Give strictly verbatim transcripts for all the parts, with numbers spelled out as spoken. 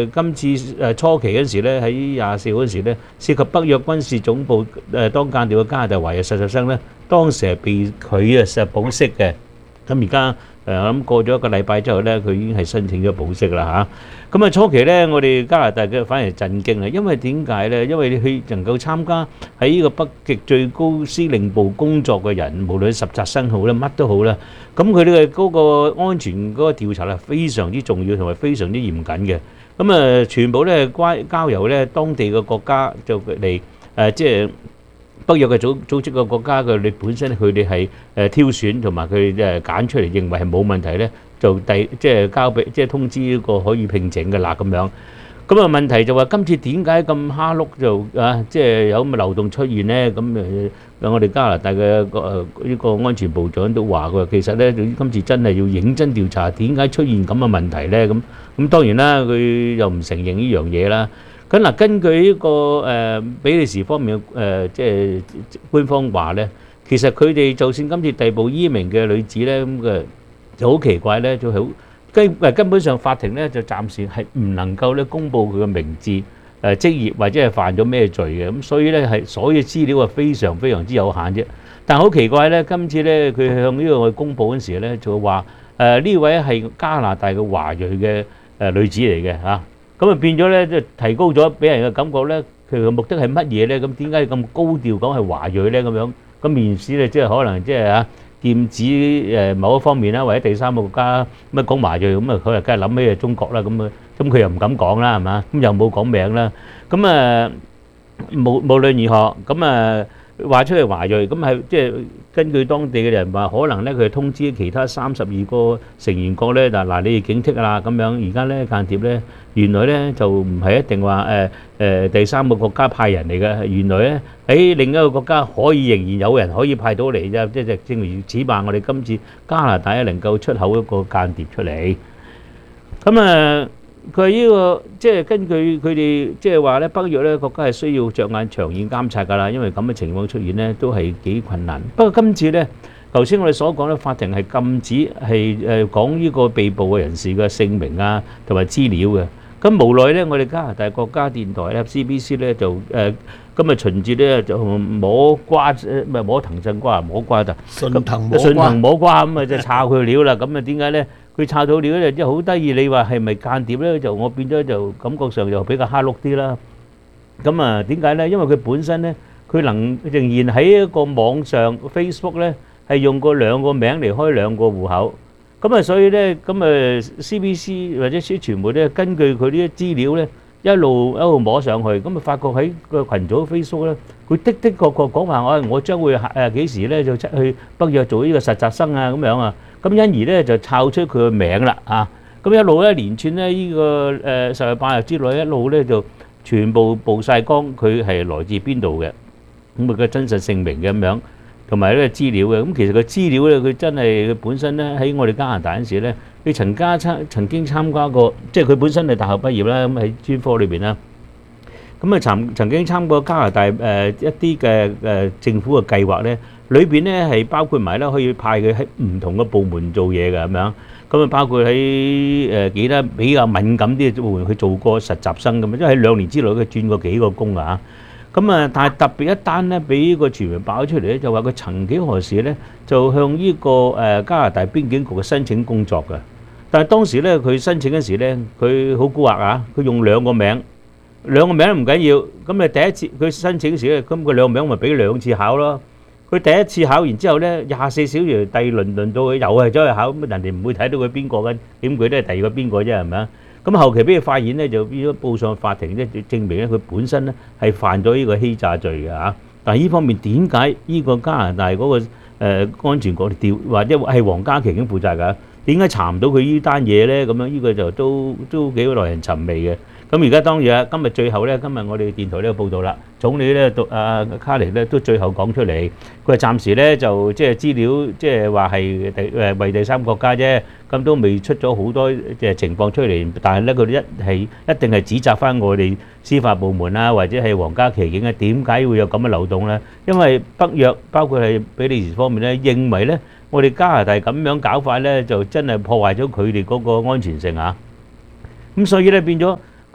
誒今次誒初期嗰陣時咧，喺廿四號嗰陣時咧，涉及北約軍事總部誒當間諜嘅加拿大華裔實習生咧，當時係被佢啊實保釋嘅。咁而家誒我諗過咗一個禮拜之後咧，佢已經係申請咗保釋啦嚇。咁啊初期咧，我哋加拿大嘅反而震驚啊，因為點解咧？因為佢能夠參加喺呢個北極最高司令部工作嘅人，無論實習生好啦，乜都好啦，咁佢哋嘅嗰個安全嗰個調查係非常之重要同埋非常之嚴謹嘅。咁啊，全部咧關交由咧當地嘅國家就嚟誒，即係北約嘅組組織嘅國家嘅，你本身佢哋係誒挑選同埋佢誒揀出嚟，認為係冇問題咧，就第即係交俾即係通知呢個可以聘請嘅啦咁樣。咁啊問題就話今次點解咁蝦碌就啊，即係有咁嘅漏洞出現咧？咁誒，我哋加拿大嘅個誒呢個安全部長都話佢話其實咧，今次真係要認真調查點解出現咁嘅問題咧？咁咁當然啦，佢又唔承認呢樣嘢啦。咁嗱，根據呢個誒比利時方面嘅誒即係官方話咧，其實佢哋就算今次逮捕呢名嘅女子咧，咁嘅就好奇怪咧，就好根誒根本上法庭咧就暫時係唔能夠咧公佈佢嘅名字、誒職業或者係犯咗咩罪嘅，咁所以咧係所有資料係非常非常之有限啫。但係好奇怪咧，今次咧佢向呢個公佈嗰時咧就話誒呢位係加拿大嘅華裔嘅誒女子嚟嘅嚇。咁啊變咗咧，即係提高咗俾人嘅感覺咧。佢嘅目的係乜嘢咧？咁點解咁高調講係華裔咧？咁樣咁面試咧，即係可能即係啊，劍指誒某一方面啦，或者第三個國家乜講華裔咁啊，佢啊梗係諗起係中國啦。咁啊，咁佢又唔敢講啦，係嘛？咁又冇講名啦。咁啊，無無論如何，咁啊話出係華裔，咁係即係根據當地嘅人話，可能咧佢通知其他三十二個成員國咧，嗱嗱你哋警惕啦咁樣。而家咧間諜咧。原來咧就唔係一定話誒誒第三個國家派人嚟嘅，原來咧喺另一個國家可以仍然有人可以派到嚟啫，即係正如此話，我哋今次加拿大能夠出口一個間諜出嚟。咁啊，佢呢個即係根據佢哋即係話咧，北約咧國家係需要着眼長遠監察㗎啦，因為咁嘅情況出現咧都係幾困難。不過今次咧，頭先我哋所講咧，法庭係禁止係誒講呢個被捕嘅人士嘅姓名啊同埋資料嘅。咁無奈咧，我哋加拿大國家電台咧 C B C 咧就誒今日循節咧就摸瓜誒唔係摸藤襯瓜摸瓜就順藤摸瓜順藤摸瓜咁啊，就抄佢料啦。咁啊點解咧？佢抄到料咧，即係好得意。你話係咪間諜咧？就我變咗就感覺上就比較蝦碌啲啦。咁啊點解咧？因為佢本身咧，佢能仍然喺一個網上 Facebook 咧係用過兩個名嚟開兩個戶口。咁啊，所以咧，咁啊 C B C 或者啲傳媒咧，根據佢啲資料咧，一路一路摸上去，咁啊發覺喺個羣組 Facebook 咧，佢的的確確講話，我我將會誒幾時咧就出去北約做呢個實習生啊咁樣啊，咁因而咧就抄出佢個名啦啊，咁一路一連串咧呢個誒十日八日之內一路咧就全部曝曬光，佢係來自邊度嘅，咁啊嘅真實姓名嘅咁樣。同埋呢個資料嘅，咁其實個資料咧，佢真係佢本身咧喺我哋加拿大嗰陣時咧，佢曾加參曾經參加過，即係佢本身係大學畢業啦，咁喺專科裏邊啦，咁啊曾曾經參過加拿大誒一啲嘅誒政府嘅計劃咧，裏邊咧係包括埋咧可以派佢喺唔同嘅部門做嘢嘅咁樣，咁啊包括喺誒幾多比較敏感啲嘅部門去做過實習生咁啊，因為喺兩年之內佢轉過幾個工啊。咁啊，但係特別一單咧，俾個傳媒爆咗出嚟咧，就話佢曾幾何時咧，就向呢個誒加拿大邊境局嘅申請工作嘅。但係當時咧，佢申請嗰時咧，佢好蠱惑啊！佢用兩個名，兩個名都唔緊要。咁啊，第一次佢申請嗰時咧，咁佢兩個名咪俾兩次考咯。佢第一次考完之後咧，廿四小時第二輪輪到佢又係走去考，咁人哋唔會睇到佢邊個嘅，點佢都係第二個邊個啫，係咪啊？咁後期俾佢發現咧，就變咗報上法庭咧，證明咧佢本身咧係犯咗呢個欺詐罪嘅嚇。但係呢方面點解呢個加拿大嗰個誒安全局調或者係黃家琪已經負責㗎？點解查唔到佢呢單嘢咧？咁樣呢個就都都幾耐人尋味嘅。咁而家當然啊，今日最後咧，今日我哋電台呢個報道啦，總理咧讀阿卡尼咧都最後講出嚟，佢話暫時咧就即係資料即係話係第誒為第三國家啫，咁都未出咗好多嘅情況出嚟，但係咧佢哋一係一定係指責翻我哋司法部門啊，或者係皇家騎警啊，點解會有咁嘅漏洞咧？因為北約包括係比利時方面咧，認為咧我哋加拿大咁樣搞法咧，就真係破壞咗佢哋嗰個安全性啊！咁所以咧變咗。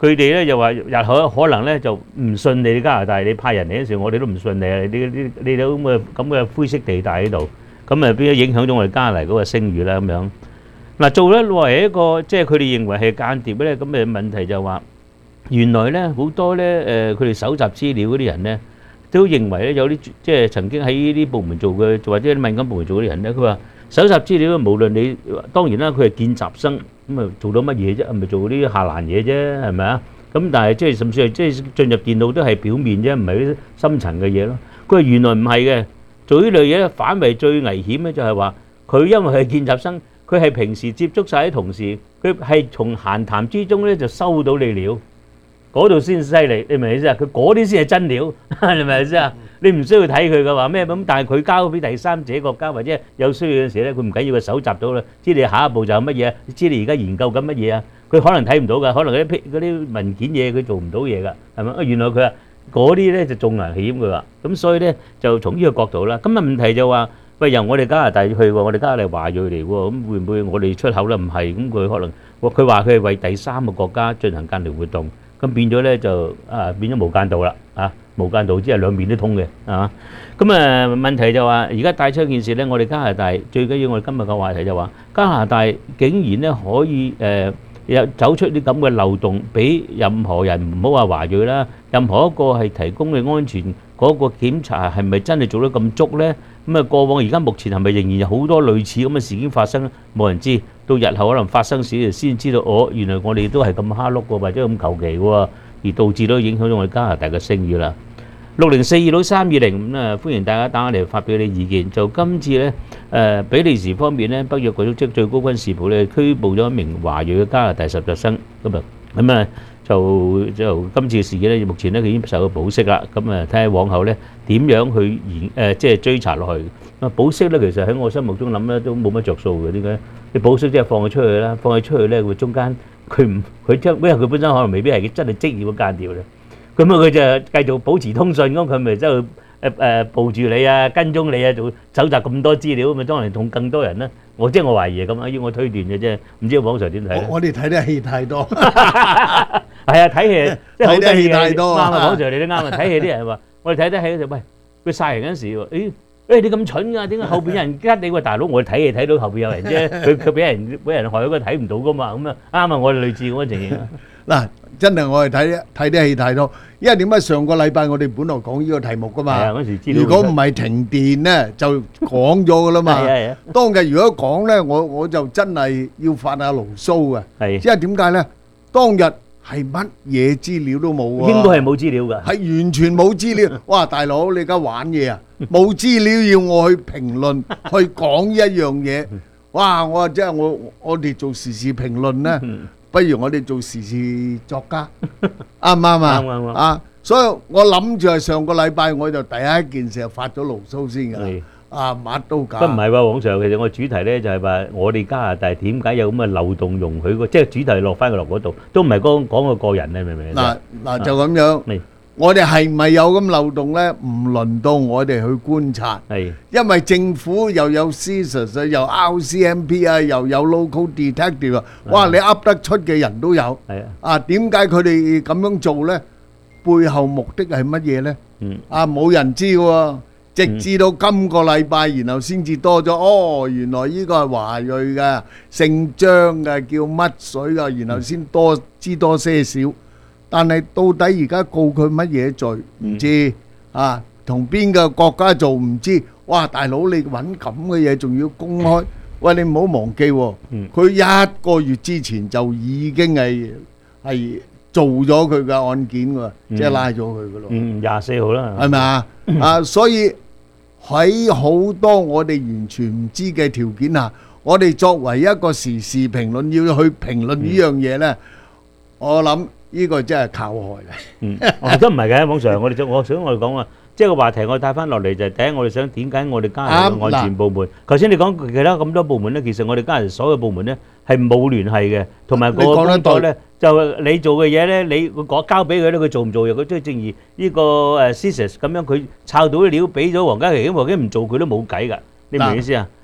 佢哋咧又話日後可能咧就唔信你加拿大，你派人嚟嗰時，我哋都唔信你啊！你你你有咁嘅咁嘅灰色地帶喺度，咁啊變咗影響咗我哋加拿大嗰個聲譽啦咁樣。嗱，做咧作為一個即係佢哋認為係間諜咧，咁嘅問題就話原來咧好多咧誒佢哋搜集資料嗰啲人咧，都認為咧有啲即係曾經喺呢啲部門做嘅，或者啲敏感部門做嗰啲人咧，佢話搜集資料無論你當然啦，佢係見習生。咁啊做到乜嘢啫？咪做啲下欄嘢啫，係咪啊？咁但係即係甚至係即係進入電腦都係表面啫，唔係啲深層嘅嘢咯。佢話原來唔係嘅，做呢類嘢咧反為最危險咧，就係話佢因為係見習生，佢係平時接觸曬啲同事，佢係從閒談之中咧就收到你料，嗰度先犀利，你明唔明意思啊？佢嗰啲先係真料，你明唔明意思啊？你唔需要睇佢嘅話咩咁，但係佢交俾第三者國家或者有需要嘅時咧，佢唔緊要，佢搜集到啦，知你下一步就係乜嘢，知你而家研究緊乜嘢啊？佢可能睇唔到㗎，可能嗰啲嗰啲文件嘢佢做唔到嘢㗎，係咪啊？原來佢話嗰啲咧就仲危險，佢話咁，所以咧就從呢個角度啦。咁啊問題就話喂，由我哋加拿大去喎，我哋加拿大華裔嚟喎，咁會唔會我哋出口咧？唔係，咁佢可能佢話佢係為第三個國家進行間諜活動，咁變咗咧就啊變咗無間道啦啊！無間道即係兩邊都通嘅，係嘛？咁啊問題就話，而家帶出一件事咧，我哋加拿大最緊要我哋今日嘅話題就話，加拿大竟然咧可以誒有走出啲咁嘅漏洞，俾任何人唔好話華裔啦，任何一個係提供嘅安全嗰個檢查係咪真係做得咁足咧？咁啊過往而家目前係咪仍然有好多類似咁嘅事件發生咧？冇人知，到日後可能發生時先知道，哦原來我哋都係咁蝦碌喎，或者咁求其喎。而導致到影響咗我哋加拿大嘅聲譽啦。六零四二六三二零咁啊，歡迎大家打嚟發表你意見。就今次咧，誒比利時方面咧，北約組織最高軍事部咧拘捕咗一名華裔嘅加拿大實習生，咁啊咁啊就就今次嘅事件咧，目前咧佢已經受到保釋啦。咁啊睇下往後咧點樣去研誒即係追查落去。啊保釋咧其實喺我心目中諗咧都冇乜著數嘅，點解？你保釋即係放佢出去啦，放佢出去咧佢中間。佢唔佢將，因為佢本身可能未必係真係職業嘅間諜咧，咁啊佢就繼續保持通訊，咁佢咪即係誒誒捕住你啊，跟蹤你啊，做搜集咁多資料，咁啊當然同更多人咧，我即係我懷疑係咁啊，要我推斷嘅啫，唔知網上點睇咧？ 我哋睇得戲太多， 係啊睇戲，即係好得戲太多，啱啊網上你都啱啊，睇戲啲人話我哋睇得戲嗰時，喂佢殺人嗰陣時喎，誒。誒你咁蠢㗎？點解後邊有人吉你？喂大佬，我哋睇戲睇到後邊有人啫，佢佢俾人俾人害咗，佢睇唔到噶嘛？咁啊啱啊！我哋類似咁嘅情形啊。 嗱，真係我哋睇睇啲戲太多，因為點解上個禮拜我哋本來講呢個題目噶嘛？ 係啊，嗰時知道。 如果唔係停電咧，就講咗噶啦嘛。係啊係啊。當日如果講咧，我我就真係要發下牢騷嘅。係。因為點解咧？當日係乜嘢資料都冇喎。應該係冇資料㗎。係完全冇資料。哇！大佬，你而家玩嘢啊？冇資料要我去評論去講一樣嘢，哇！我即係我我哋做時事評論咧，不如我哋做時事作家，啱唔啱啊？啱啱啊！所以我諗住係上個禮拜我就第一件事就發咗牢騷先㗎，啊乜都假。不唔係喎，黃 Sir，其實我主題咧就係話我哋加拿大點解有咁嘅漏洞容許個，即係主題落翻去落嗰度，都唔係講講個個人咧，明唔明？嗱嗱就咁樣。我哋係咪有咁漏洞咧？唔輪到我哋去觀察，係因為政府又有 C S I S 啊，又 R C M P 啊，又有 local detective 啊，哇！你噏得出嘅人都有，係啊，啊點解佢哋咁樣做咧？背後目的係乜嘢咧？嗯，啊冇人知喎，直至到今個禮拜，然後先至多咗，哦，原來呢個係華裔嘅，姓張嘅，叫乜水嘅，然後先多知多些少。但係到底而家告佢乜嘢罪唔知啊？同邊個國家做唔知？哇！大佬你揾咁嘅嘢仲要公開？喂，你唔好忘記喎，佢一個月之前就已經係係做咗佢嘅案件㗎，即係拉咗佢㗎咯。嗯，廿四號啦，係咪啊？啊，所以喺好多我哋完全唔知嘅條件下，我哋作為一個時事評論要去評論呢樣嘢咧，我諗。呢個真係靠害嘅。嗯，我都唔係嘅，網上我哋想我想我哋講話，即係個話題我帶翻落嚟就係第一，我哋想點解我哋加拿大嘅安全部門？頭先你講其他咁多部門咧，其實我哋加拿大所有部門咧係冇聯繫嘅，同埋個工作咧就你做嘅嘢咧，你講交俾佢咧，佢做唔做嘢？佢即係正如呢個誒 C S I S 咁樣，佢抄到啲料俾咗黃家麒，咁黃家麒唔做佢都冇計㗎。你明唔明意思啊？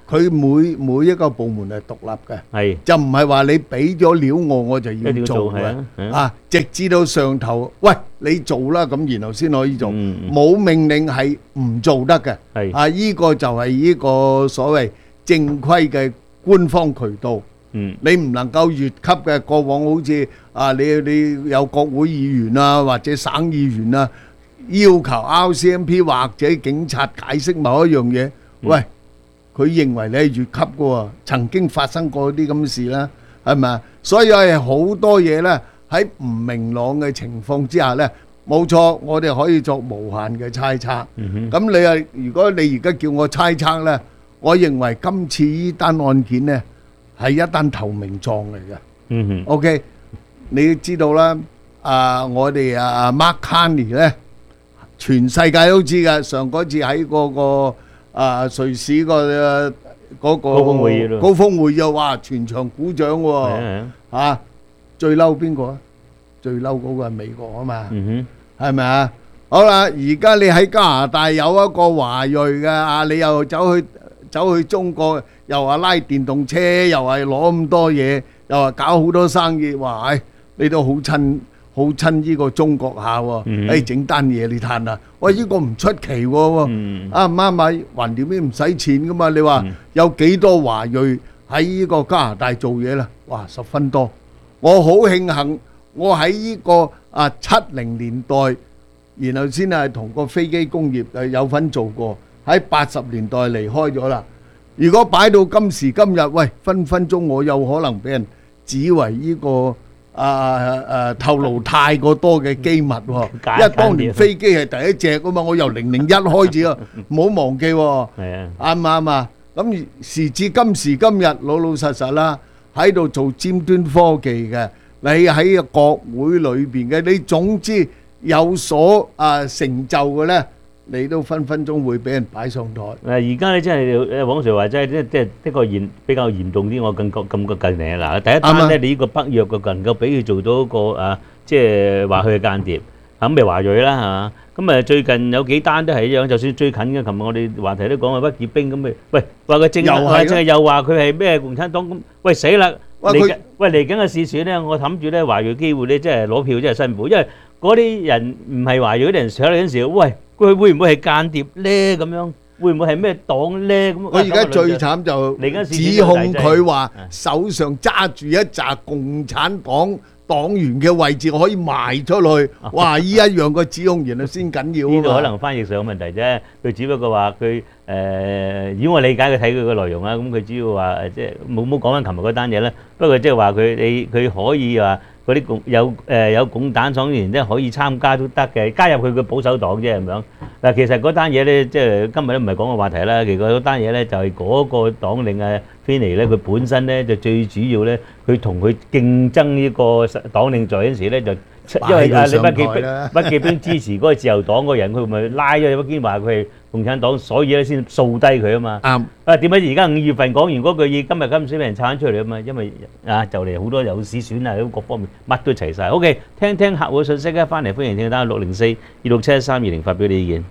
佢每每一個部門係獨立嘅， 係就唔係話你俾咗料我，我就要做嘅啊！直至到上頭，喂你做啦，咁然後先可以做，冇命令係唔做得嘅。係啊，依個就係依個所謂正規嘅官方渠道。嗯，你唔能夠越級嘅，過往好似啊，你你有國會議員啊，或者省議員啊，要求 R C M P 或者警察解釋某一樣嘢，喂。佢認為你係越級嘅喎，曾經發生過啲咁嘅事啦，係咪啊？所以係好多嘢咧喺唔明朗嘅情況之下咧，冇錯，我哋可以作無限嘅猜測。咁你啊，如果你而家叫我猜測咧，我認為今次呢單案件咧係一單投名狀嚟嘅。嗯哼。OK，你知道啦，啊，我哋啊 Mark Carney 咧，全世界都知㗎，上嗰次喺嗰個。啊！瑞士個嗰個高峰會議咯，高峰會議哇！全場鼓掌喎，嚇！最嬲邊個啊？最嬲嗰個係美國啊嘛，係咪啊？好啦，而家你喺加拿大有一個華裔嘅啊，你又走去走去中國，又話拉電動車，又係攞咁多嘢，又話搞好多生意，哇！唉，你都好親。好親呢個中國下喎，誒整單嘢你嘆下，喂呢個唔出奇喎，啱唔啱啊？橫掂咩唔使錢噶嘛？你話有幾多華裔喺呢個加拿大做嘢啦？哇，十分多！我好慶幸，我喺呢個啊七零年代，然後先係同個飛機工業誒有份做過，喺八十年代離開咗啦。如果擺到今時今日，喂分分鐘我有可能俾人指為呢個。啊誒透露太過多嘅機密喎，因為當年飛機係第一隻啊嘛，我由零零一開始啊，唔好忘記喎，啱唔啱啊？咁時至今時今日，老老實實啦，喺度做尖端科技嘅，你喺國會裏邊嘅，你總之有所啊成就嘅咧。你都分分鐘會俾人擺上台。誒而家咧真係誒黃 Sir話真係即即的確嚴比較嚴重啲，我更覺感覺近嚟嗱第一單咧，你呢個北約嘅能夠俾佢做到一個啊，即係話佢係間諜，咁咪華裔啦係嘛？咁誒最近有幾單都係一樣，就算最近嘅，琴日我哋話題都講話屈傑兵咁咪，喂話佢正，或者又話佢係咩共產黨咁，喂死啦！嚟緊喂嚟緊嘅試選咧，我諗住咧華裔機會咧，即係攞票真係辛苦，因為嗰啲人唔係華裔嗰啲人上嚟嗰陣時，喂。佢會唔會係間諜咧？咁樣會唔會係咩黨咧？咁我而家最慘就指控佢話手上揸住一紮共產黨黨員嘅位置，我可以賣出去。哇！依一樣個指控原來先緊要。 呢度可能翻譯上有問題啫。佢只不過話佢誒，以我理解佢睇佢個內容啦，咁佢主要話誒，即係冇冇講翻琴日嗰單嘢咧。不過即係話佢你佢可以話。嗰啲共有誒有共產黨員咧可以參加都得嘅，加入佢嘅保守黨啫咁樣。嗱，其實嗰單嘢咧，即係今日都唔係講個話題啦。其實嗰單嘢咧就係嗰個黨領啊菲尼咧，佢本身咧就最主要咧，佢同佢競爭呢個黨領在嗰陣時咧，就因為啊，你屈傑兵屈傑兵支持嗰個自由黨嗰人，佢咪拉咗屈堅話佢係共產黨，所以咧先掃低佢啊嘛。啱。啊點解而家五月份講完嗰句嘢，今日今先俾人撐出嚟啊嘛？因為啊就嚟好多有市選啊，各方面乜都齊曬。OK，聽聽客戶信息咧，翻嚟歡迎聽打六零四二六七一三二零發表你意見。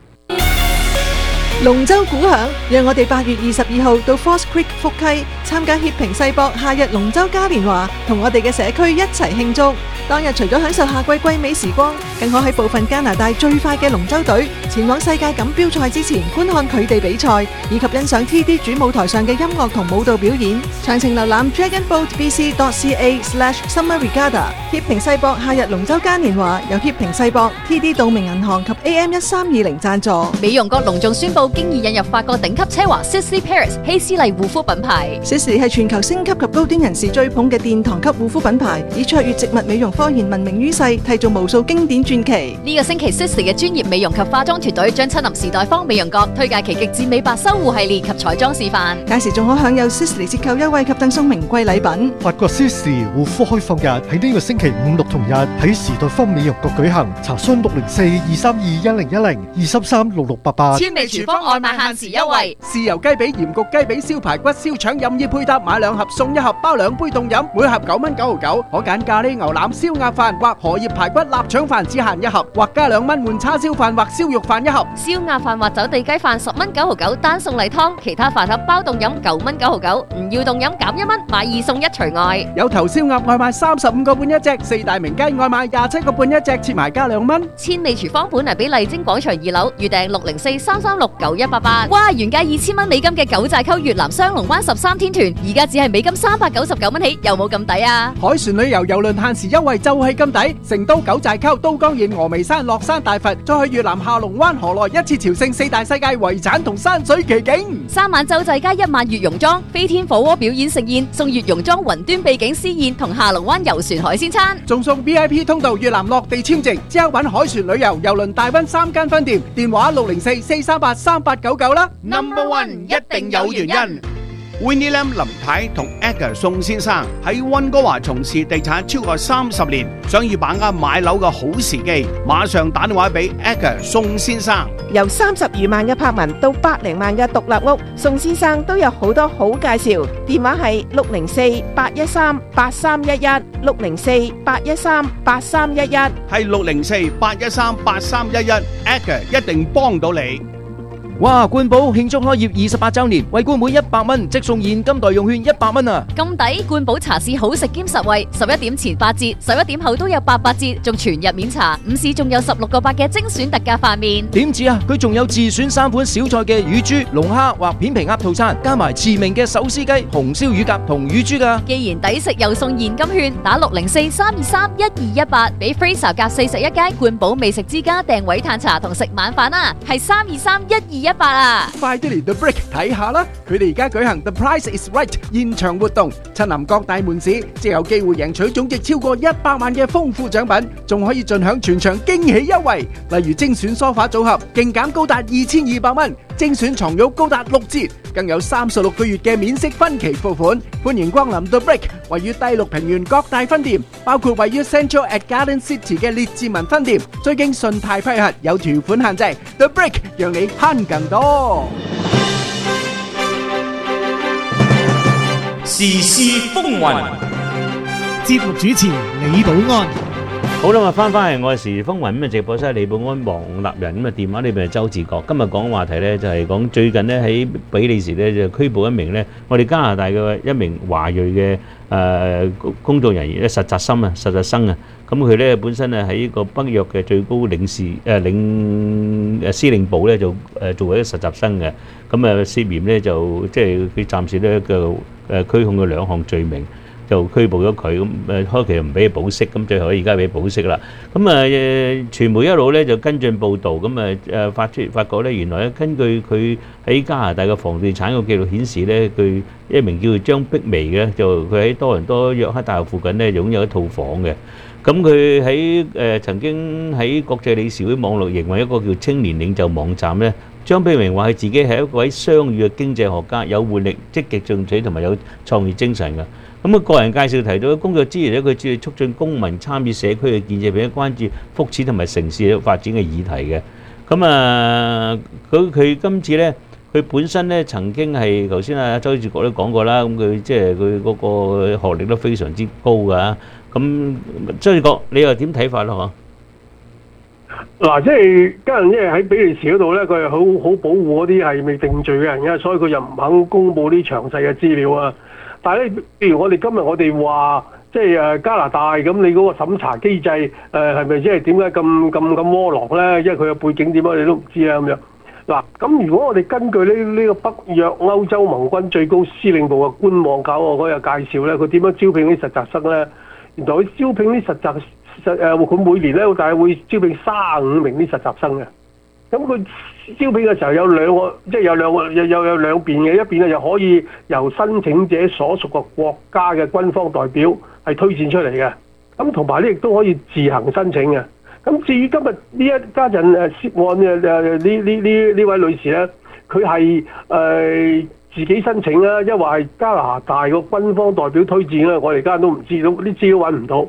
龍舟鼓響，讓我哋八月二十二號到 False Creek 福溪參加協平世博夏日龍舟嘉年華，同我哋嘅社區一齊慶祝。當日除咗享受夏季季美時光，更可喺部分加拿大最快嘅龍舟隊前往世界錦標賽之前觀看佢哋比賽，以及欣賞 T D 主舞台上嘅音樂同舞蹈表演。詳情瀏覽 dragon boat b c dot c a slash summer regatta。協平世博夏日龍舟嘉年華由協平世博、T D 道明銀行及 A M 一三二零贊助。 美容閣隆重宣布，經已引入法國頂級奢華 Sisley Paris 希斯麗護膚品牌。 Sisley 係全球星級及高端人士追捧嘅殿堂級護膚品牌，以卓越植物美容科研聞名於世，締造無數經典傳奇。 呢個星期 Sisley 嘅專業美容及化妝團隊將親臨時代坊美容閣，推介其極致美白修護系列及彩妝示範。 屆時仲可享有 Sisley 折扣優惠及贈送名貴禮品。 法國 Sisley 護膚開放日喺呢個星期五六同日喺時代坊美容閣舉行，查詢六零四二三二一零一零二三三六六八八。 千味廚房外賣限時優惠。 豉油雞髀、鹽焗雞髀、燒排骨、燒腸任意配搭，買兩盒送一盒，包兩杯凍飲，每盒九蚊九毫九。可揀咖喱牛腩、燒鴨飯或荷葉排骨臘腸飯只限一盒，或加兩蚊換叉燒飯或燒肉飯一盒。 燒鴨飯或走地雞飯十蚊九毫九，單送例湯，其他飯盒包凍飲九蚊九毫九，唔要凍飲減一蚊，買二送一除外。 有頭燒鴨外賣三十五個半一隻，四大名雞外賣廿七個半一隻，切埋加兩蚊。 千里廚房本嚟俾麗晶廣場二樓，預訂六零四三三六九一八八。哇！原價二千蚊美金嘅九寨溝越南雙龍灣十三天團，而家只係美金三百九十九蚊起，有冇咁抵啊？ 海船旅遊郵輪限時優惠就係咁抵，成都九寨溝、都江堰、峨眉山、樂山大佛，再去越南下龍灣河內，一次朝聖四大世界遺產同山水奇景。 三晚洲際街，一晚月榕莊，飛天火鍋表演盛宴，送月榕莊雲端秘境詩宴同下龍灣遊船海鮮餐， 仲送 V I P 通道越南落地簽證，即刻搵海船旅遊郵輪大溫三間分店，電話六零四四三八三八九九啦。 Number One 一定有原因。Winnie Lam 林太同 Edgar 宋先生喺溫哥華從事地產超過三十年，想要把握買樓嘅好時機，馬上打電話俾 Edgar 宋先生。 由三十餘萬嘅柏文到百零萬嘅獨立屋，宋先生都有好多好介紹。電話係六零四八一三八三一一，六零四八一三八三一一， 係六零四八一三八三一一 ，Edgar 一定幫到你。 哇！冠寶慶祝開業二十八週年，為冠每一百蚊即送現金代用券一百蚊啊！ 咁抵！冠寶茶市好食兼實惠，十一點前八折，十一點後都有八八折，仲全日免查。午市仲有十六個八嘅精選特價飯麵。 點止啊！佢仲有自選三款小菜嘅乳豬、龍蝦或片皮鴨套餐，加埋馳名嘅手撕雞、紅燒乳鴿同乳豬㗎。 既然抵食又送現金券，打六零四三二三一二一八，俾 Fraser 夾四十一街冠寶美食之家訂位嘆茶同食晚飯啊！係三二三一二一八啊！ 快啲嚟 The Brick 睇下啦！佢哋而家舉行 The Price is Right 現場活動，親臨各大門市，即有機會贏取總值超過一百萬嘅豐富獎品，仲可以盡享全場驚喜優惠，例如精選梳化組合勁減高達二千二百蚊，精選床褥高達六折，更有三十六個月嘅免息分期付款。歡迎光臨 The Brick， 位於第六平原各大分店，包括位於 Central at Garden City 嘅列治文分店，最經信貸批核，有條款限制。The Brick 讓你慳更多。 時事風雲， 節目主持李寶安。 好啦，咁啊翻翻嚟我哋時事風雲咁啊直播室係李寶安、黃立仁咁啊，電話呢邊係周志國。今日講嘅話題咧就係講最近咧喺比利時咧就拘捕一名咧我哋加拿大嘅一名華裔嘅誒工作人員咧實習生啊實習生啊，咁佢咧本身咧喺呢個北約嘅最高領事誒領誒司令部咧就誒做為一個實習生嘅，咁啊涉嫌咧就即係佢暫時咧就誒拘控佢兩項罪名。就拘捕咗佢，咁誒開期唔俾佢保釋，咁最後而家俾保釋啦。咁啊誒，傳媒一路咧就跟進報導，咁啊誒發出發覺咧，原來咧根據佢喺加拿大嘅房地產嘅記錄顯示咧，佢一名叫做張碧薇嘅，就佢喺多倫多約克大學附近咧擁有一套房嘅。咁佢喺誒曾經喺國際理事會網絡營運一個叫青年領袖網站咧。張碧薇話：佢自己係一位商譽嘅經濟學家，有活力、積極進取同埋有創意精神嘅。咁啊，個人介紹提到工作之餘咧，佢主要促進公民參與社區嘅建設，並且關注福祉同埋城市發展嘅議題嘅。咁啊，佢佢今次咧，佢本身咧曾經係頭先啊周志國都講過啦，咁佢即係佢嗰個學歷都非常之高㗎。咁周志國，你又點睇法咯？嗬？ 嗱，即係家人，即係喺比利時嗰度咧，佢係好好保護嗰啲係未定罪嘅人嘅，所以佢又唔肯公佈啲詳細嘅資料啊。但係咧，譬如我哋今日我哋話，即係誒加拿大咁，你嗰個審查機制誒係咪即係點解咁咁咁窩囊咧？因為佢嘅背景點樣你都唔知啊咁樣。嗱，咁如果我哋根據呢呢個北約歐洲盟軍最高司令部嘅官網搞我嗰日介紹咧，佢點樣招聘啲實習生咧？原來佢招聘啲實習實誒，佢每年咧大概會招聘三十五名啲實習生嘅。咁佢招聘嘅時候有兩個，即係有兩個有有有兩邊嘅，一邊咧就可以由申請者所屬嘅國家嘅軍方代表係推薦出嚟嘅。咁同埋咧亦都可以自行申請嘅。咁至於今日呢一家人誒涉案嘅誒呢呢呢呢位女士咧，佢係誒自己申請啦，因為係加拿大個軍方代表推薦啦，我哋而家都唔知道啲資料揾唔到。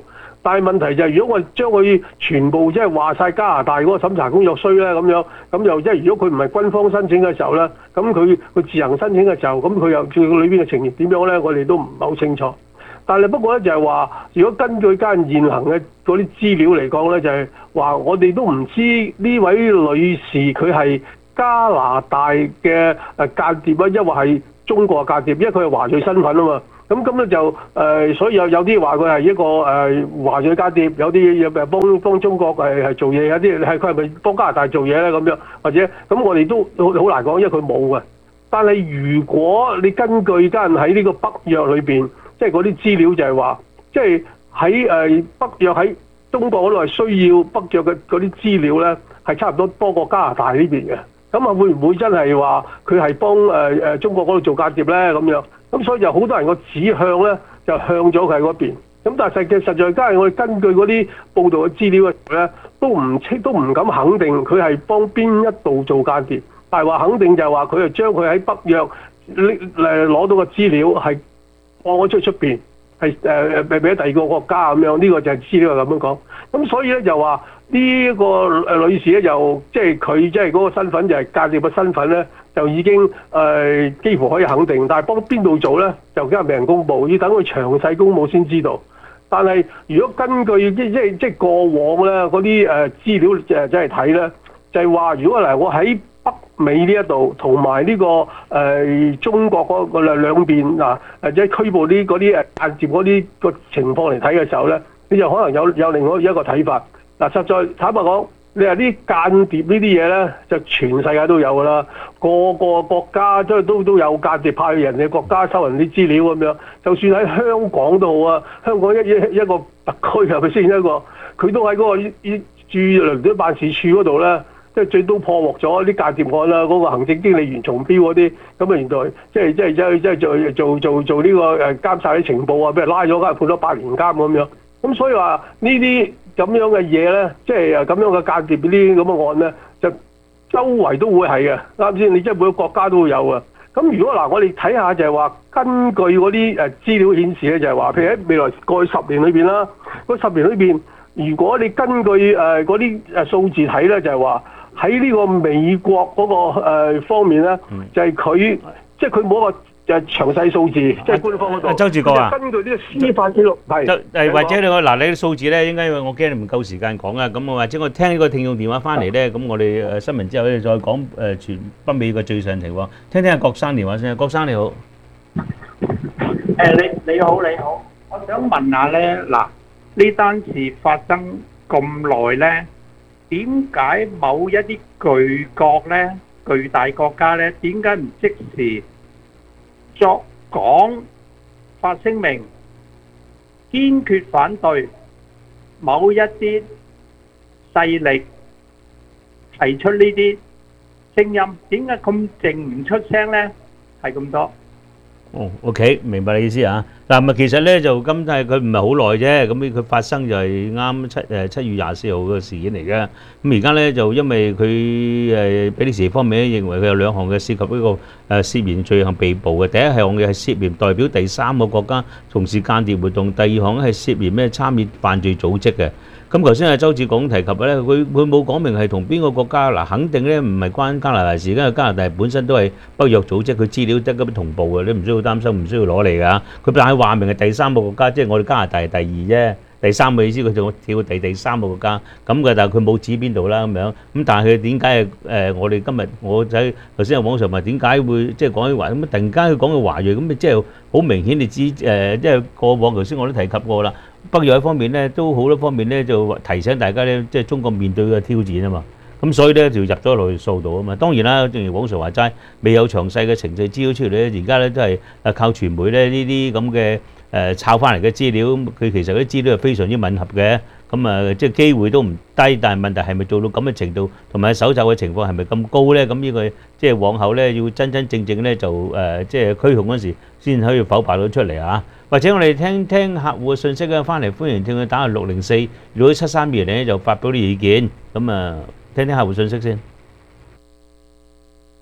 但係問題就係，如果我將佢全部即係話晒加拿大嗰個審查工作衰咧咁樣，咁又即係如果佢唔係軍方申請嘅時候咧，咁佢佢自行申請嘅時候，咁佢又佢裏邊嘅情形點樣咧？我哋都唔係好清楚。但係不過咧就係話，如果根據間現行嘅嗰啲資料嚟講咧，就係話我哋都唔知呢位女士佢係加拿大嘅誒間諜啊，抑或係中國嘅間諜，因為佢係華裔身份啊嘛。咁咁咧就誒、呃，所以有有啲話佢係一個誒、呃、華裔間諜，有啲又誒幫幫中國係係做嘢，有啲係佢係咪幫加拿大做嘢咧咁樣，或者咁我哋都好好難講，因為佢冇嘅。但係如果你根據間喺呢個北約裏邊，即係嗰啲資料就係話，即係喺誒北約喺中國嗰度係需要北約嘅嗰啲資料咧，係差唔多多過加拿大呢邊嘅。咁啊會唔會真係話佢係幫誒誒中國嗰度做間諜咧咁樣？咁所以就好多人個指向咧就向咗佢嗰邊。咁但係實際實在家係我哋根據嗰啲報道嘅資料嘅時候咧，都唔清都唔敢肯定佢係幫邊一度做間諜。但係話肯定就係話佢係將佢喺北約拎誒攞到嘅資料係放咗出出邊，係誒誒俾俾第二個國家咁樣。呢、這個就係資料係咁樣講。咁所以咧就話呢個誒女士咧就即係佢即係嗰個身份就係間諜嘅身份咧。就已經誒、呃、幾乎可以肯定，但係幫邊度做咧，就梗係未人公佈，要等佢詳細公佈先知道。但係如果根據即即即過往咧嗰啲誒資料誒即係睇咧，就係、是、話如果嗱我喺北美呢一度同埋呢個誒、呃、中國嗰個兩兩邊嗱誒即係拘捕啲嗰啲誒間諜嗰啲個情況嚟睇嘅時候咧，你就可能有有另外一個睇法。嗱，實在坦白講。你話啲間諜呢啲嘢咧，就全世界都有㗎啦。個個國家都都都有間諜派去人哋國家收人啲資料咁樣。就算喺香港都好啊，香港一一一個特區係咪先一個？佢都喺嗰個駐倫敦辦事處嗰度咧，即係最多破獲咗啲間諜案啦。嗰個行政經理袁松標嗰啲，咁啊原來即係即係即係即係做做做做呢個誒監察啲情報啊，俾人拉咗，梗係判咗八年監咁樣。咁所以話呢啲。咁樣嘅嘢咧，即係誒咁樣嘅間諜呢啲咁嘅案咧，就周圍都會係嘅，啱先？你即係每個國家都會有嘅。咁如果嗱，我哋睇下就係話，根據嗰啲誒資料顯示咧，就係話，譬如喺未來過去十年裏邊啦，嗰十年裏邊，如果你根據誒嗰啲誒數字睇咧，就係話喺呢個美國嗰個誒方面咧，就係佢即係佢冇一個。就係詳細數字，即係官方嗰度。 周志國啊， 根據呢個司法記錄係。 誒或者你話嗱，你啲數字咧，應該我驚你唔夠時間講啊。咁我或者我聽呢個聽眾電話翻嚟咧，咁我哋誒新聞之後咧再講誒全北美嘅最新情況。聽聽阿郭生電話先啊，郭生你好。 誒你你好你好，我想問下咧，嗱呢單事發生咁耐咧，點解某一啲巨國咧、巨大國家咧，點解唔即時作講發聲明，堅決反對某一啲勢力提出呢啲聲音？點解咁靜唔出聲呢？係咁多。 哦 ，OK，明白你意思啊。嗱，咪其實咧就今係佢唔係好耐啫，咁佢發生就係啱七誒七月廿四號嘅事件嚟嘅。咁而家咧就因為佢誒比利時方面咧認為佢有兩項嘅涉及呢個誒涉嫌罪行被捕嘅。第一項嘅係涉嫌代表第三個國家從事間諜活動，第二項咧係涉嫌咩參與犯罪組織嘅。咁頭先阿周志廣提及咧，佢佢冇講明係同邊個國家嗱，肯定咧唔係關加拿大事，因為加拿大本身都係北約組織，佢資料得咁同步嘅，你唔需要擔心，唔需要攞嚟㗎。佢但係話明係第三個國家，即係我哋加拿大係第二啫，第三個意思佢仲跳第第三個國家咁嘅，但係佢冇指邊度啦咁樣。咁但係佢點解誒？我哋今日我喺頭先喺網上問點解會即係講起華咁，突然間佢講到華裔咁，咪即係好明顯你知誒，即係過往頭先我都提及過啦。北約方面咧，都好多方面咧，就提醒大家咧，即係中國面對嘅挑戰啊嘛。咁所以咧就入咗落去數度啊嘛。當然啦，正如網上話齋，未有詳細嘅程序資料出嚟咧，而家咧都係誒靠傳媒咧呢啲咁嘅誒抄翻嚟嘅資料，佢其實嗰啲資料係非常之吻合嘅。咁啊，即係機會都唔低，但係問題係咪做到咁嘅程度，同埋搜集嘅情況係咪咁高咧？咁呢個即係往後咧要真真正正咧就誒即係驅控嗰時先可以剖白到出嚟啊！或者我哋聽聽客戶嘅信息咧，翻嚟歡迎聽佢打下六零四，如果七三二零咧就發表啲意見，咁啊聽聽客戶信息先。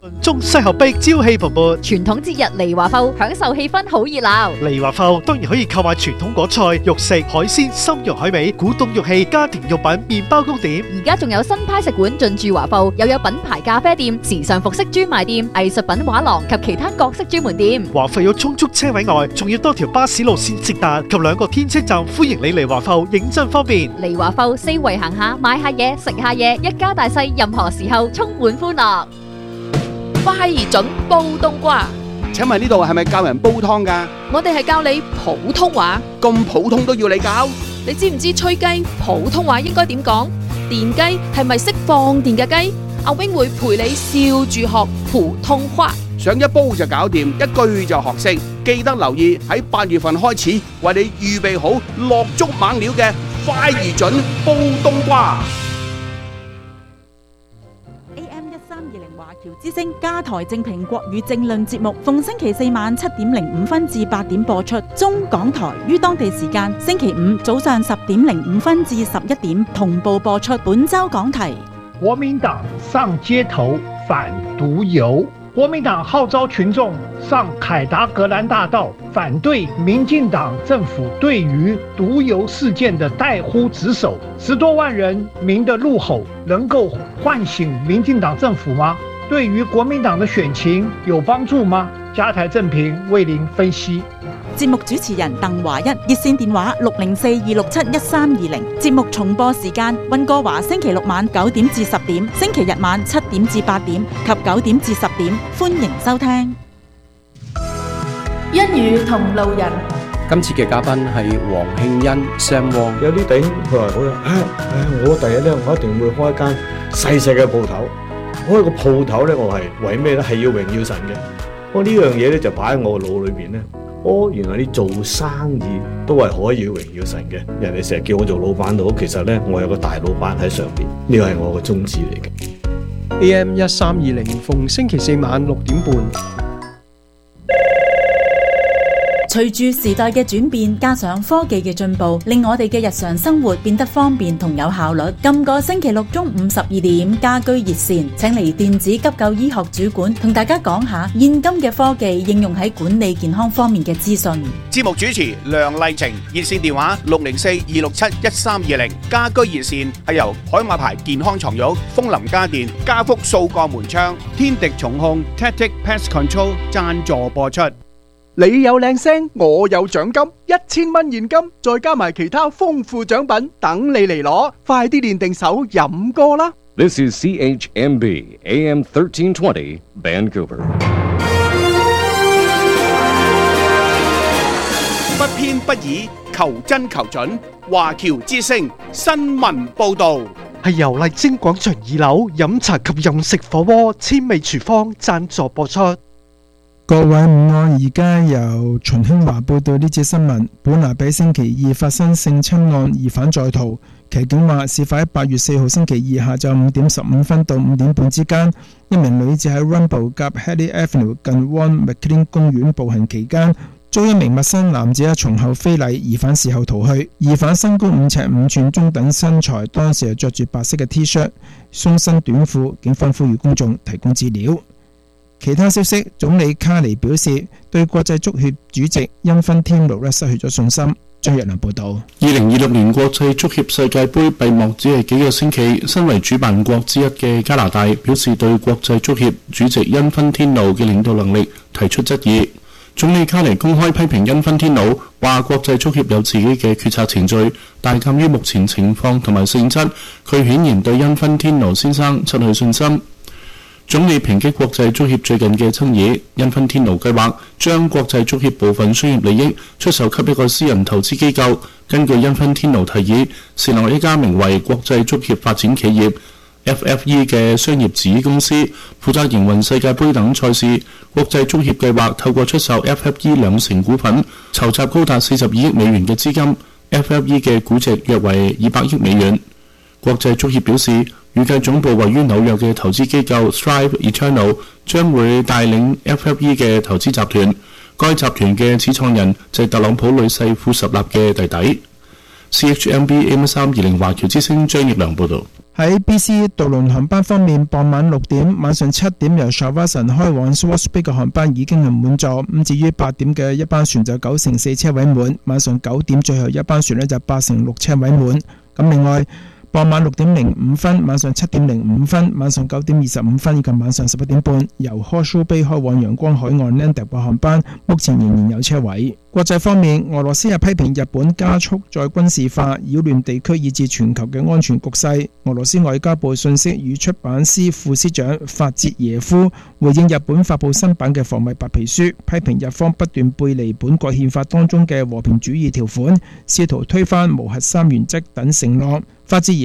中西合璧，朝氣蓬勃。 傳統節日梨華埠，享受氣氛好熱鬧。 梨華埠當然可以購買傳統果菜、肉食、海鮮、參茸海味、古董玉器、家庭用品、麵包糕點。 而家仲有新派食館進駐華埠，又有品牌咖啡店、時尚服飾專賣店、藝術品畫廊及其他各式專門店。 華埠有充足車位外，仲要多條巴士路線直達及兩個天車站，歡迎你嚟華埠，認真方便。 梨華埠四圍行下，買下嘢，食下嘢，一家大細任何時候充滿歡樂。 快而準煲冬瓜。 請問呢度係咪教人煲湯㗎？ 我哋係教你普通話。 咁普通都要你教？ 你知唔知吹雞普通話應該點講？電雞係咪識放電嘅雞？阿 wing 會陪你笑住學普通話。 想一煲就搞掂，一句就學識。記得留意喺八月份開始，為你預備好落足猛料嘅快而準煲冬瓜。 華僑之聲加台正評國語政論節目，逢星期四晚七點零五分至八點播出。中港台於當地時間星期五早上十點零五分至十一點同步播出。本周講題： 國民黨上街頭反毒遊。國民黨號召群眾上凱達格蘭大道，反對民進黨政府對於毒遊事件的怠忽職守。十多萬人民的怒吼，能夠喚醒民進黨政府嗎？對於國民黨的選情有幫助嗎？加台正評為您分析。 節目主持人鄧華一，熱線電話六零四二六七一三二零。節目重播時間：溫哥華星期六晚九點至十點，星期日晚七點至八點及九點至十點。歡迎收聽。 一語同路人。 今次嘅嘉賓係黃慶恩 Sam Wong。 有啲頂佢話好啦，唉唉，我第日咧，我一定會開一間細細嘅鋪頭。開個鋪頭咧，我係為咩咧？係要榮耀神嘅。我呢樣嘢咧就擺喺我腦裏邊咧。哦，原來你做生意都係可以榮耀神嘅。人哋成日叫我做老闆佬，其實咧我有個大老闆喺上邊，呢個係我個宗旨嚟嘅。 A M 一三二零，逢星期四晚六點半。 隨住時代嘅轉變，加上科技嘅進步，令我哋嘅日常生活變得方便同有效率。今個星期六中午十二點，家居熱線請嚟電子急救醫學主管同大家講下現今嘅科技應用喺管理健康方面嘅資訊。 節目主持梁麗晴，熱線電話六零四二六七一三二零。家居熱線係由海馬牌健康床褥、楓林家電、家福數個門窗、天敵重控、Tactic Pest Control 贊助播出。 你有靚聲，我有獎金，一千蚊現金，再加埋其他豐富獎品，等你嚟攞，快啲練定手飲歌啦！ This is C H M B A M thirteen twenty Vancouver。 不偏不倚，求真求準，華僑之聲新聞報導。 係由麗晶廣場二樓飲茶及飲食火鍋千味廚房贊助播出。 各位午安，而家由秦興華報道呢節新聞。本拿比星期二發生性侵案，疑犯在逃。騎警話，事發喺八月四號星期二下晝五點十五分到五點半之間，一名女子喺 Rumble 夾 Hadley Avenue 近 Ron McLean 公園步行期間，遭一名陌生男子從後非禮，疑犯事後逃去。疑犯身高五尺五寸，中等身材，當時係着住白色嘅 T 恤、鬆身短褲。警方呼籲公眾提供資料。其他消息，總理卡尼表示對國際足協主席因芬天奴咧失去咗信心。張若良報道。 二零二六年國際足協世界盃閉幕只係幾個星期，身為主辦國之一嘅加拿大表示對國際足協主席因芬天奴嘅領導能力提出質疑。總理卡尼公開批評因芬天奴，話國際足協有自己嘅決策程序，但鑑於目前情況同埋性質，佢顯然對因芬天奴先生失去信心。總理抨擊國際足協最近嘅爭議，因芬天奴計劃將國際足協部分商業利益出售給一個私人投資機構。根據因芬天奴提議，成立一家名為國際足協發展企業 F F E 嘅商業子公司，負責營運世界盃等賽事。國際足協計劃透過出售 F F E 兩成股份，籌集高達四十二億美元嘅資金。F F E 嘅估值約為二百億美元。國際足協表示，預計總部位於紐約嘅投資機構 Strive Eternal 將會帶領 F F E 嘅投資集團。該集團嘅始創人就係特朗普女婿富十納嘅弟弟。C H M B A M 三二零華僑之聲張業良報導。 喺 B C 渡輪航班方面，傍晚六點、晚上七點由 Sharjah 開往 Swartbeach 嘅航班已經係滿座。咁至於八點嘅一班船就九成四車位滿，晚上九點最後一班船呢就八成六車位滿。咁另外，傍晚六點零五分、晚上七點零五分、晚上九點二十五分以及晚上十一點半，由 Horseshoe Bay 開往陽光海岸 Nandip 嘅航班，目前仍然有車位。國際方面，俄羅斯係批評日本加速再軍事化，擾亂地區以至全球嘅安全局勢。俄羅斯外交部信息與出版司副司長法捷耶夫回應日本發布新版嘅防衛白皮書，批評日方不斷背離本國憲法當中嘅和平主義條款，試圖推翻無核三原則等承諾。法捷耶